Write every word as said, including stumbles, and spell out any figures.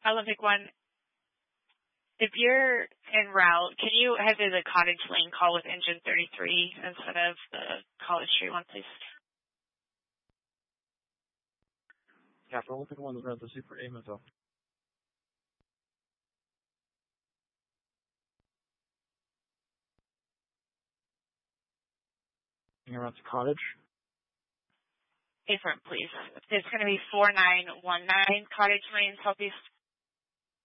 Olympic one. If you're en route, can you head to the Cottage Lane call with engine thirty-three instead of the College Street one, please? Yeah, for Olympic one, we're at the Super Amityville. You're at the Cottage? Pay for it, please. It's going to be four nine one nine Cottage Lane, Southeast